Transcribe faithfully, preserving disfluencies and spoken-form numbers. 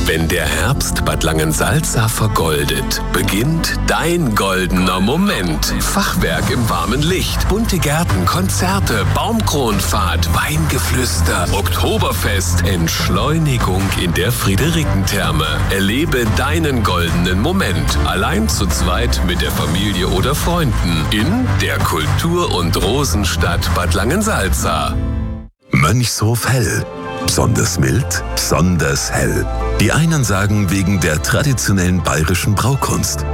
Wenn der Herbst Bad Langensalza vergoldet, beginnt dein goldener Moment. Fachwerk im warmen Licht, bunte Gärten, Konzerte, Baumkronfahrt, Weingeflüster, Oktoberfest, Entschleunigung in der Friederikentherme. Erlebe deinen goldenen Moment, allein zu zweit mit der Familie oder Freunden in der Kultur- und Rosenstadt Bad Langensalza. Mönchshof Hell. Besonders mild, besonders hell. Die einen sagen wegen der traditionellen bayerischen Braukunst.